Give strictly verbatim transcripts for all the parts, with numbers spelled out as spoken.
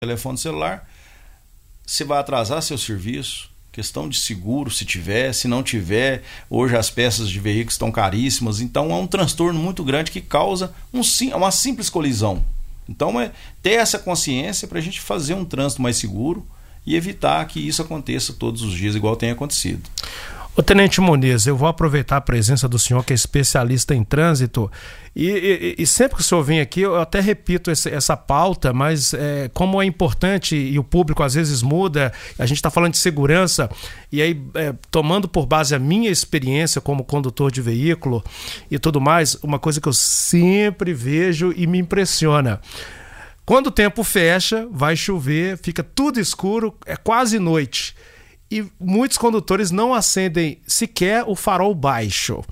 telefone celular, você vai atrasar seu serviço, questão de seguro, se tiver, se não tiver, hoje as peças de veículos estão caríssimas, então é um transtorno muito grande que causa um, uma simples colisão. Então é ter essa consciência para a gente fazer um trânsito mais seguro e evitar que isso aconteça todos os dias, igual tem acontecido. Ô Tenente Muniz, eu vou aproveitar a presença do senhor, que é especialista em trânsito, e, e, e sempre que o senhor vem aqui, eu até repito esse, essa pauta, mas é, como é importante, e o público às vezes muda, a gente está falando de segurança, e aí é, tomando por base a minha experiência como condutor de veículo e tudo mais, uma coisa que eu sempre vejo e me impressiona. Quando o tempo fecha, vai chover, fica tudo escuro, é quase noite. E muitos condutores não acendem sequer o farol baixo.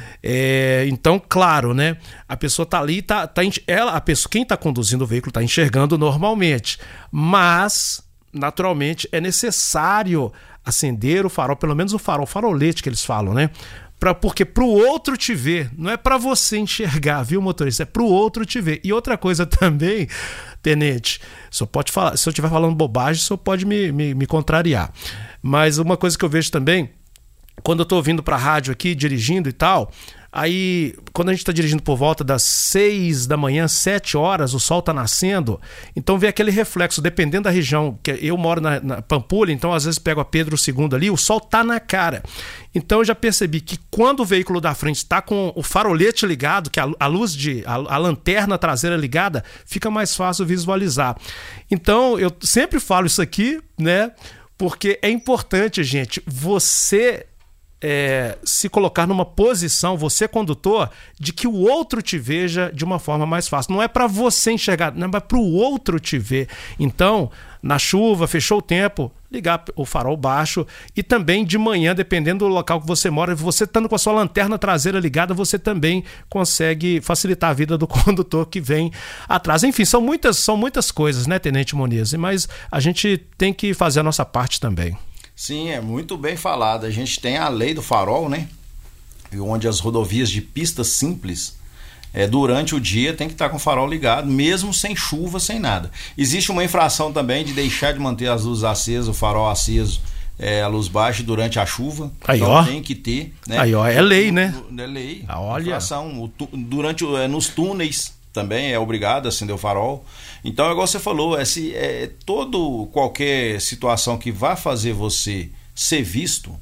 É, então, claro, né? A pessoa tá ali, tá, tá, ela, a pessoa, quem está conduzindo o veículo está enxergando normalmente. Mas, naturalmente, é necessário acender o farol, pelo menos o farol, farolete que eles falam, né? Pra, porque para o outro te ver, não é para você enxergar, viu, motorista? É para o outro te ver. E outra coisa também, Tenente, só pode falar, se eu estiver falando bobagem, só pode me, me, me contrariar. Mas uma coisa que eu vejo também, quando eu estou vindo para a rádio aqui, dirigindo e tal, aí quando a gente está dirigindo por volta das seis da manhã, sete horas, o sol está nascendo, então vê aquele reflexo, dependendo da região, que eu moro na, na Pampulha, então às vezes pego a Pedro segundo ali, o sol tá na cara. Então eu já percebi que quando o veículo da frente está com o farolete ligado, que a, a luz de a, a lanterna traseira ligada, fica mais fácil visualizar. Então eu sempre falo isso aqui, né? Porque é importante, gente, você é, se colocar numa posição, você condutor, de que o outro te veja de uma forma mais fácil. Não é para você enxergar, não é para o outro te ver. Então, na chuva, fechou o tempo, ligar o farol baixo, e também de manhã, dependendo do local que você mora, você estando com a sua lanterna traseira ligada, você também consegue facilitar a vida do condutor que vem atrás. Enfim, são muitas, são muitas coisas, né, Tenente Muniz? Mas a gente tem que fazer a nossa parte também. Sim, é muito bem falado. A gente tem a lei do farol, né? Onde as rodovias de pista simples, É, durante o dia tem que estar com o farol ligado, mesmo sem chuva, sem nada. Existe uma infração também de deixar de manter as luzes acesas, o farol aceso, é, a luz baixa durante a chuva. Aí, então ó. tem que ter, né? Aí, ó, é lei, né? É lei. Ah, olha. Infração. O tu, durante é, nos túneis também é obrigado a acender o farol. Então, igual você falou, é, se, é, todo, qualquer situação que vá fazer você ser visto,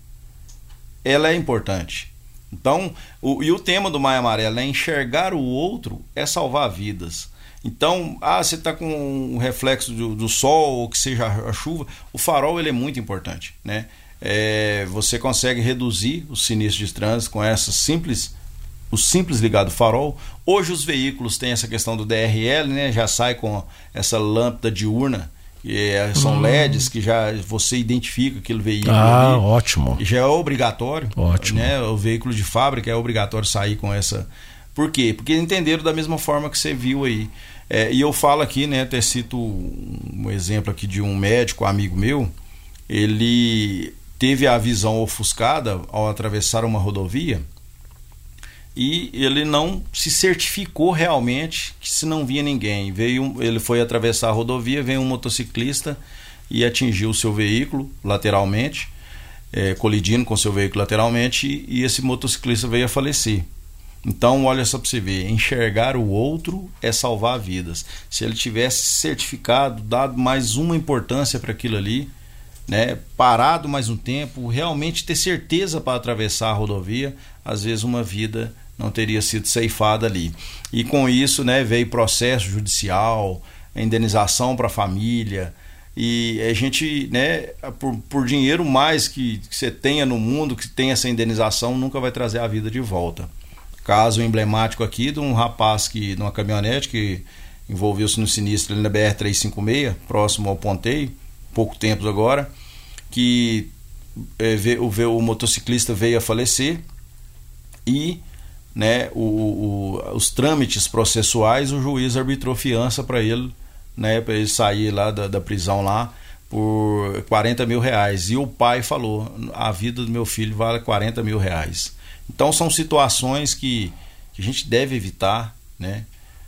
ela é importante. Então, o, e o tema do Maio Amarelo é enxergar o outro, é salvar vidas. Então, ah, você está com um reflexo do, do sol ou que seja a, a chuva, o farol ele é muito importante, né? É, você consegue reduzir os sinistros de trânsito com essa simples, o simples ligado farol. Hoje os veículos têm essa questão do D R L, né? Já sai com essa lâmpada diurna. É, são hum. L E Ds que já você identifica aquele veículo. Ah, ali, ótimo. Já é obrigatório. Ótimo. Né? O veículo de fábrica é obrigatório sair com essa. Por quê? Porque entenderam da mesma forma que você viu aí. É, e eu falo aqui, né? Até cito um exemplo aqui de um médico, amigo meu. Ele teve a visão ofuscada ao atravessar uma rodovia. E ele não se certificou realmente que se não via ninguém. Veio, ele foi atravessar a rodovia, veio um motociclista e atingiu o seu veículo lateralmente, é, colidindo com o seu veículo lateralmente, e, e esse motociclista veio a falecer. Então, olha só para você ver, enxergar o outro é salvar vidas. Se ele tivesse certificado, dado mais uma importância para aquilo ali, né, parado mais um tempo, realmente ter certeza para atravessar a rodovia, às vezes uma vida não teria sido ceifada ali. E com isso, né, veio processo judicial, indenização para a família, e a gente, né, por, por dinheiro mais que, que você tenha no mundo, que tenha essa indenização, nunca vai trazer a vida de volta. Caso emblemático aqui de um rapaz que, numa caminhonete que envolveu-se no sinistro ali na B R trezentos e cinquenta e seis, próximo ao Ponteio, pouco tempo agora, que é, o, o motociclista veio a falecer e, né, o, o, os trâmites processuais, o juiz arbitrou fiança para ele, né, para ele sair lá da, da prisão lá por quarenta mil reais. E o pai falou: a vida do meu filho vale quarenta mil reais. Então são situações que, que a gente deve evitar, né?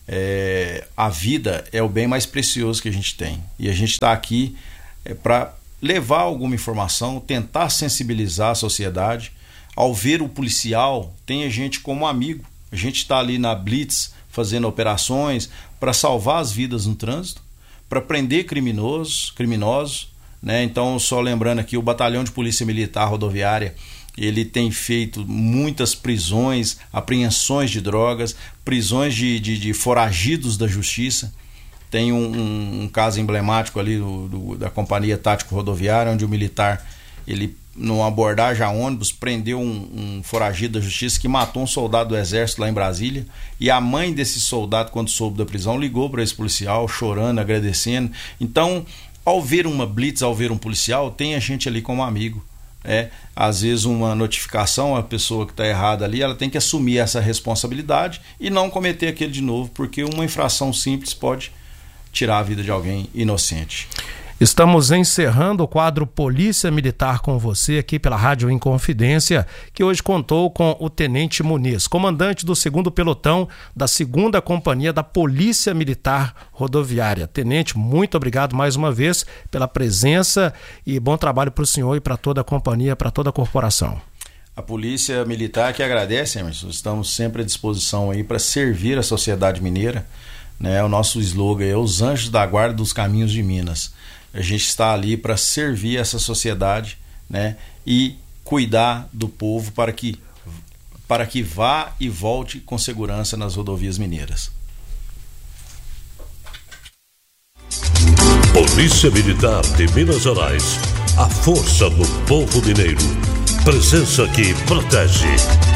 É, a vida é o bem mais precioso que a gente tem. E a gente está aqui é, para levar alguma informação, tentar sensibilizar a sociedade. Ao ver o policial, tem a gente como amigo. A gente está ali na Blitz fazendo operações para salvar as vidas no trânsito, para prender criminosos, criminosos, né? Então, só lembrando aqui, o Batalhão de Polícia Militar Rodoviária, ele tem feito muitas prisões, apreensões de drogas, prisões de, de, de foragidos da justiça. Tem um, um, um caso emblemático ali do, do, da Companhia Tático Rodoviária, onde o militar, ele, numa abordagem a ônibus, prendeu um, um foragido da justiça que matou um soldado do exército lá em Brasília, e a mãe desse soldado, quando soube da prisão, ligou para esse policial, chorando, agradecendo. Então, ao ver uma blitz, ao ver um policial, tem a gente ali como amigo. É, às vezes uma notificação, a pessoa que está errada ali, ela tem que assumir essa responsabilidade e não cometer aquele de novo, porque uma infração simples pode tirar a vida de alguém inocente. Estamos encerrando o quadro Polícia Militar com você aqui pela Rádio Inconfidência, que hoje contou com o Tenente Muniz, comandante do segundo pelotão da segunda Companhia da Polícia Militar Rodoviária. Tenente, muito obrigado mais uma vez pela presença e bom trabalho para o senhor e para toda a companhia, para toda a corporação. A Polícia Militar que agradece, Emerson. Estamos sempre à disposição aí para servir a sociedade mineira, né? O nosso slogan é os anjos da guarda dos caminhos de Minas. A gente está ali para servir essa sociedade, né, e cuidar do povo para que, para que vá e volte com segurança nas rodovias mineiras. Polícia Militar de Minas Gerais. A força do povo mineiro. Presença que protege.